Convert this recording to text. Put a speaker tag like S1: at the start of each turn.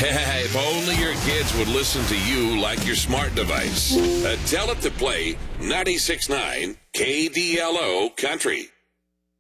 S1: If only your kids would listen to you like your smart device. Tell it to play 96.9 KDLO Country.